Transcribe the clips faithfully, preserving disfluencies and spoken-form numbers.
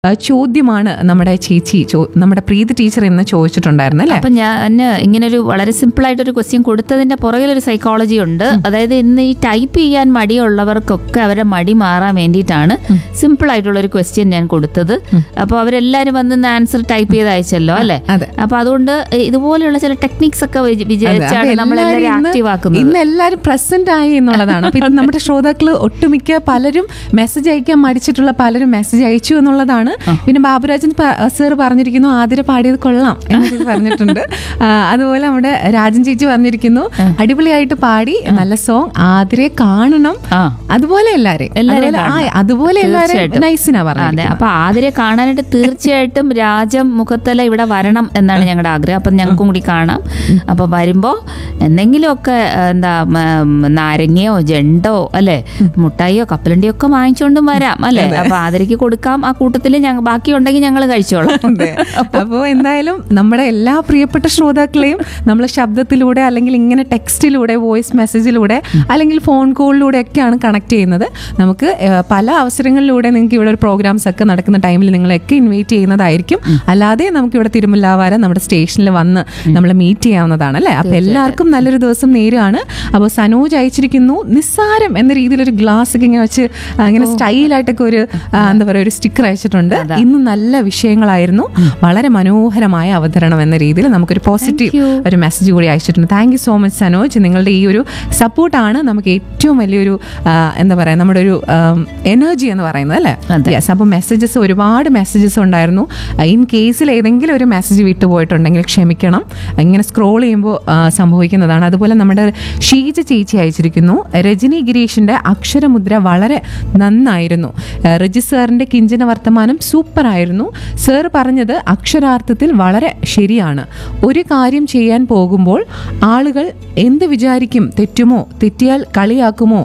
ചോദ്യമാണ് നമ്മുടെ ചേച്ചി നമ്മുടെ പ്രീതി ടീച്ചർ എന്ന് ചോദിച്ചിട്ടുണ്ടായിരുന്നു അല്ലേ? അപ്പൊ ഞാൻ ഇങ്ങനൊരു വളരെ സിമ്പിൾ ആയിട്ടൊരു ക്വസ്റ്റ്യൻ കൊടുത്തതിന്റെ പുറകിലൊരു സൈക്കോളജി ഉണ്ട്. അതായത് ഇന്ന് ഈ ടൈപ്പ് ചെയ്യാൻ മടിയുള്ളവർക്കൊക്കെ അവരെ മടി മാറാൻ വേണ്ടിയിട്ടാണ് സിമ്പിൾ ആയിട്ടുള്ള ഒരു ക്വസ്റ്റ്യൻ ഞാൻ കൊടുത്തത്. അപ്പൊ അവരെല്ലാരും വന്ന് ആൻസർ ടൈപ്പ് ചെയ്ത് അയച്ചല്ലോ അല്ലെ? അപ്പൊ അതുകൊണ്ട് ഇതുപോലെയുള്ള ചില ടെക്നിക്സ് ഒക്കെ വിചാരിച്ചാണ് നമ്മളെല്ലാവരും ആക്റ്റീവ് ആക്കുന്നത്. ഇന്ന് എല്ലാവരും പ്രസന്റ് ആയി എന്നുള്ളതാണ്. അപ്പൊ ഇത് നമ്മുടെ ശ്രോതാക്കള് ഒട്ടുമിക്ക പലരും മെസ്സേജ് അയക്കാൻ മടിച്ചിട്ടുള്ള പലരും മെസ്സേജ് അയച്ചു എന്നുള്ളതാണ്. പിന്നെ ബാബുരാജൻ സർ പറഞ്ഞിരിക്കുന്നു ആതിര പാടിയത് കൊള്ളാം എന്ന് പറഞ്ഞിട്ടുണ്ട്. അതുപോലെ നമ്മുടെ രാജൻ ചേച്ചി പറഞ്ഞിരിക്കുന്നു അടിപൊളിയായിട്ട് പാടി, നല്ല സോങ്, ആതിരെ കാണണം. അതുപോലെ എല്ലാരും അതുപോലെ എല്ലാരും നൈസിനാ പറഞ്ഞത്. അപ്പൊ ആതിരെ കാണാനായിട്ട് തീർച്ചയായിട്ടും രാജം മുഖത്തല ഇവിടെ വരണം എന്നാണ് ഞങ്ങളുടെ ആഗ്രഹം. അപ്പൊ ഞങ്ങൾക്കും കൂടി കാണാം. അപ്പൊ വരുമ്പോ എന്തെങ്കിലുമൊക്കെ എന്താ നാരങ്ങയോ ജണ്ടോ അല്ലെ മുട്ടായിയോ കപ്പലണ്ടിയോ ഒക്കെ വാങ്ങിച്ചോണ്ടും വരാം അല്ലെ? അപ്പൊ ആതിരയ്ക്ക് കൊടുക്കാം. ആ കൂട്ടത്തില് ബാക്കി ഉണ്ടെങ്കിൽ ഞങ്ങൾ കഴിച്ചോളാം. അപ്പോൾ എന്തായാലും നമ്മുടെ എല്ലാ പ്രിയപ്പെട്ട ശ്രോതാക്കളെയും നമ്മൾ ശബ്ദത്തിലൂടെ അല്ലെങ്കിൽ ഇങ്ങനെ ടെക്സ്റ്റിലൂടെ വോയിസ് മെസ്സേജിലൂടെ അല്ലെങ്കിൽ ഫോൺ കോളിലൂടെ ഒക്കെയാണ് കണക്ട് ചെയ്യുന്നത്. നമുക്ക് പല അവസരങ്ങളിലൂടെ നിങ്ങൾക്ക് ഇവിടെ ഒരു പ്രോഗ്രാംസ് ഒക്കെ നടക്കുന്ന ടൈമിൽ നിങ്ങളെയൊക്കെ ഇൻവൈറ്റ് ചെയ്യുന്നതായിരിക്കും. അല്ലാതെ നമുക്ക് ഇവിടെ തിരുമുല്ലാവാരം നമ്മുടെ സ്റ്റേഷനിൽ വന്ന് നമ്മൾ മീറ്റ് ചെയ്യാവുന്നതാണ് അല്ലേ? അപ്പൊ എല്ലാവർക്കും നല്ലൊരു ദിവസം നേരുകയാണ്. അപ്പോൾ സനോജ് അയച്ചിരിക്കുന്നു നിസ്സാരം എന്ന രീതിയിൽ ഒരു ഗ്ലാസ് ഒക്കെ ഇങ്ങനെ വെച്ച് ഇങ്ങനെ സ്റ്റൈലായിട്ടൊക്കെ ഒരു എന്താ പറയുക ഒരു സ്റ്റിക്കർ അയച്ചിട്ടുണ്ട്. ഇന്ന് നല്ല വിഷയങ്ങളായിരുന്നു, വളരെ മനോഹരമായ അവതരണം എന്ന രീതിയിൽ നമുക്കൊരു പോസിറ്റീവ് ഒരു മെസ്സേജ് കൂടി അയച്ചിട്ടുണ്ട്. Thank you so much Sanoj. നിങ്ങളുടെ ഈ ഒരു സപ്പോർട്ടാണ് നമുക്ക് ഏറ്റവും വലിയൊരു എന്താ പറയുക നമ്മുടെ ഒരു എനർജി എന്ന് പറയുന്നത് അല്ലേ? യെസ്. അപ്പോൾ മെസ്സേജസ് ഒരുപാട് മെസ്സേജസ് ഉണ്ടായിരുന്നു. ഇൻ കേസിൽ ഏതെങ്കിലും ഒരു മെസ്സേജ് വിട്ടുപോയിട്ടുണ്ടെങ്കിൽ ക്ഷമിക്കണം, ഇങ്ങനെ സ്ക്രോൾ ചെയ്യുമ്പോൾ സംഭവിക്കുന്നതാണ്. അതുപോലെ നമ്മുടെ ഷീജ ചേച്ചി അയച്ചിരിക്കുന്നു രജനി ഗിരീഷിന്റെ അക്ഷരമുദ്ര വളരെ നന്നായിരുന്നു. രജി സാറിന്റെ കിഞ്ചന വർത്തമാനം സൂപ്പർ ആയിരുന്നു. സർ പറഞ്ഞത് അക്ഷരാർത്ഥത്തിൽ വളരെ ശരിയാണ്. ഒരു കാര്യം ചെയ്യാൻ പോകുമ്പോൾ ആളുകൾ എന്ത് വിചാരിക്കും, തെറ്റുമോ, തെറ്റിയാൽ കളിയാക്കുമോ,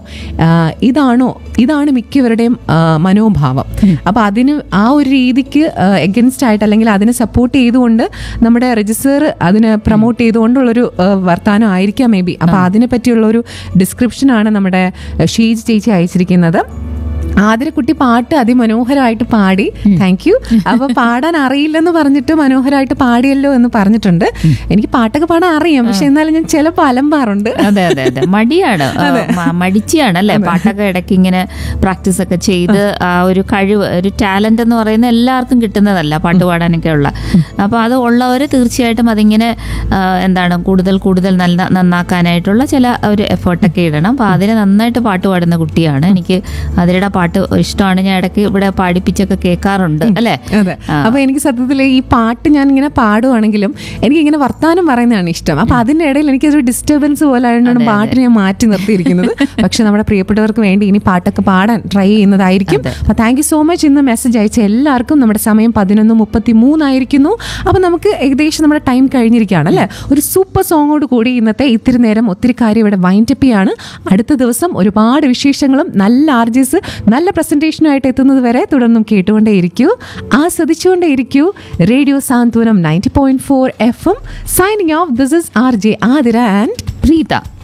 ഇതാണോ ഇതാണ് മിക്കവരുടെയും മനോഭാവം. അപ്പൊ അതിന് ആ ഒരു രീതിക്ക് എഗൻസ്റ്റ് ആയിട്ട് അല്ലെങ്കിൽ അതിനെ സപ്പോർട്ട് ചെയ്തുകൊണ്ട് നമ്മുടെ രജിസ്റ്റർ അതിനെ പ്രൊമോട്ട് ചെയ്തുകൊണ്ടുള്ളൊരു വർത്താനം ആയിരിക്കാം മേ ബി. അപ്പൊ അതിനെ പറ്റിയുള്ള ഒരു ഡിസ്ക്രിപ്ഷനാണ് നമ്മുടെ ഷീജ് ചേച്ചി അയച്ചിരിക്കുന്നത്. ആതിരക്കുട്ടി പാട്ട് അതിമനോഹരമായിട്ട് പാടി. Thank you. അപ്പൊ പാടാൻ അറിയില്ലെന്ന് പറഞ്ഞിട്ട് മനോഹരമായിട്ട് പാടിയല്ലോ എന്ന് പറഞ്ഞിട്ടുണ്ട്. എനിക്ക് പാട്ടൊക്കെ പാടാൻ അറിയാം, പക്ഷെ എന്നാലും ഞാൻ ചിലപ്പോൾ അലമ്പാറുണ്ട്. അതെ അതെ അതെ മടിയാണ്, മടിച്ചാണ് അല്ലെ? പാട്ടൊക്കെ ഇടയ്ക്ക് ഇങ്ങനെ പ്രാക്ടീസ് ഒക്കെ ചെയ്ത് ആ ഒരു കഴിവ്, ഒരു ടാലന്റ് എന്ന് പറയുന്നത് എല്ലാവർക്കും കിട്ടുന്നതല്ല പാട്ട് പാടാനൊക്കെ ഉള്ള. അപ്പൊ അത് ഉള്ളവര് തീർച്ചയായിട്ടും അതിങ്ങനെ എന്താണ് കൂടുതൽ കൂടുതൽ നല്ല നന്നാക്കാനായിട്ടുള്ള ചില ഒരു എഫേർട്ടൊക്കെ ഇടണം. അപ്പൊ അതിന് നന്നായിട്ട് പാട്ട് പാടുന്ന കുട്ടിയാണ്. എനിക്ക് അതിരുടെ പാട്ട് ഇഷ്ടമാണ്. ഞാൻ ഇടയ്ക്ക് ഇവിടെ പാടിപ്പിച്ചൊക്കെ കേൾക്കാറുണ്ട് അല്ലെ? അപ്പൊ എനിക്ക് സത്യത്തിൽ ഈ പാട്ട് ഞാൻ ഇങ്ങനെ പാടുവാണെങ്കിലും എനിക്ക് ഇങ്ങനെ വർത്താനം പറയുന്നതാണ് ഇഷ്ടം. അപ്പൊ അതിന്റെ ഇടയിൽ എനിക്കൊരു ഡിസ്റ്റർബൻസ് പോലെ ആയതുകൊണ്ടാണ് പാട്ട് ഞാൻ മാറ്റി നിർത്തിയിരിക്കുന്നത്. പക്ഷെ നമ്മുടെ പ്രിയപ്പെട്ടവർക്ക് വേണ്ടി ഇനി പാട്ടൊക്കെ പാടാൻ ട്രൈ ചെയ്യുന്നതായിരിക്കും. അപ്പൊ താങ്ക് യു സോ മച്ച്. ഇന്ന് മെസ്സേജ് അയച്ച എല്ലാവർക്കും. നമ്മുടെ സമയം പതിനൊന്ന് മുപ്പത്തി മൂന്നായിരിക്കുന്നു. അപ്പൊ നമുക്ക് ഏകദേശം നമ്മുടെ ടൈം കഴിഞ്ഞിരിക്കുകയാണ് അല്ലെ? ഒരു സൂപ്പർ സോങ്ങോട് കൂടി ഇന്നത്തെ ഇത്തിരി നേരം ഒത്തിരി കാര്യം ഇവിടെ വൈൻഡപ്പ് ചെയ്യാണ്. അടുത്ത ദിവസം ഒരുപാട് വിശേഷങ്ങളും നല്ല ആർജേസ് നല്ല പ്രസന്റേഷനുമായിട്ട് എത്തുന്നത് വരെ തുടർന്നും കേട്ടുകൊണ്ടേയിരിക്കൂ, ആസ്വദിച്ചുകൊണ്ടേയിരിക്കൂ. Radio Santhwanam ninety point four F M. Signing off. This is R J Athira and Preetha.